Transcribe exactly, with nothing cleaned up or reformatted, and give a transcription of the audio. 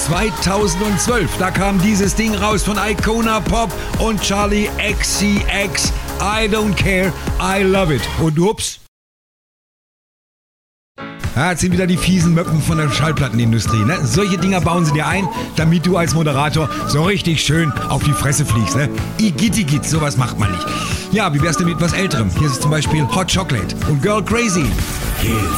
zweitausendzwölf, da kam dieses Ding raus von Icona Pop und Charlie X C X. I don't care, I love it. Und ups. Ja, jetzt sind wieder die fiesen Möppen von der Schallplattenindustrie. Ne? Solche Dinger bauen sie dir ein, damit du als Moderator so richtig schön auf die Fresse fliegst. Ne? Igitt, sowas macht man nicht. Ja, wie wär's denn mit etwas Älterem? Hier ist zum Beispiel Hot Chocolate und Girl Crazy. Hits